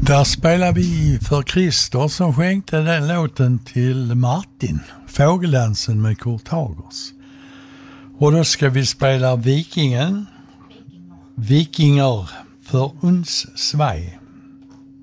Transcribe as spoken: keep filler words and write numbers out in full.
Där spelar vi för Christer som skänkte den låten till Martin. Fågeldansen med Kurt Hagers. Och då ska vi spela Vikingen. Vikinger för uns Svaj.